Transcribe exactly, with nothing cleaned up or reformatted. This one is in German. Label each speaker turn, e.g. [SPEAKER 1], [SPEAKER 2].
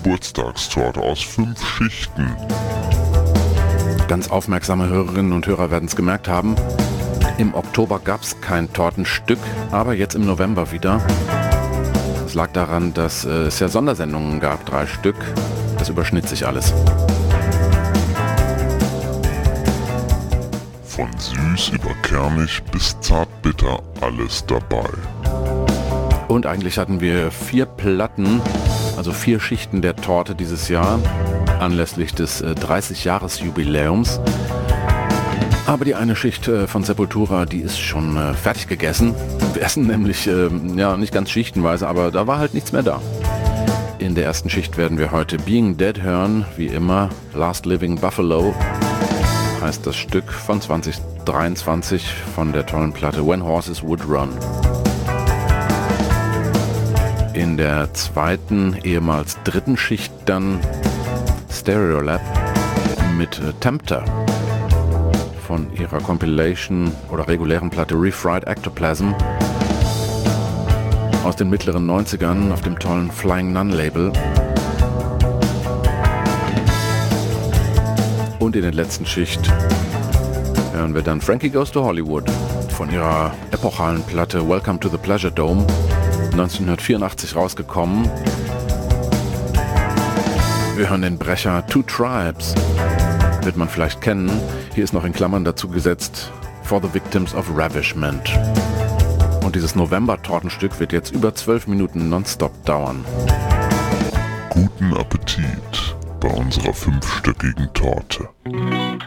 [SPEAKER 1] Geburtstagstorte aus fünf Schichten.
[SPEAKER 2] Ganz aufmerksame Hörerinnen und Hörer werden es gemerkt haben. Im Oktober gab es kein Tortenstück, aber jetzt im November wieder. Es lag daran, dass äh, es ja Sondersendungen gab, drei Stück. Das überschnitt sich alles.
[SPEAKER 1] Von süß über kernig bis zartbitter, alles dabei.
[SPEAKER 2] Und eigentlich hatten wir vier Platten, also vier Schichten der Torte dieses Jahr, anlässlich des äh, dreißig-Jahres-Jubiläums. Aber die eine Schicht äh, von Sepultura, die ist schon äh, fertig gegessen. Wir essen nämlich, äh, ja, nicht ganz schichtenweise, aber da war halt nichts mehr da. In der ersten Schicht werden wir heute Being Dead hören, wie immer. Last Living Buffalo heißt das Stück von zwanzig dreiundzwanzig von der tollen Platte When Horses Would Run. In der zweiten, ehemals dritten Schicht dann Stereolab mit äh, Tempter von ihrer Compilation oder regulären Platte Refried Ectoplasm aus den mittleren neunzigern auf dem tollen Flying Nun Label. Und in der letzten Schicht hören wir dann Frankie Goes to Hollywood von ihrer epochalen Platte Welcome to the Pleasure Dome, neunzehnhundertvierundachtzig rausgekommen. Wir hören den Brecher Two Tribes, wird man vielleicht kennen. Hier ist noch in Klammern dazu gesetzt For the Victims of Ravishment. Und dieses November-Tortenstück wird jetzt über zwölf Minuten nonstop dauern.
[SPEAKER 1] Guten Appetit bei unserer fünfstöckigen Torte.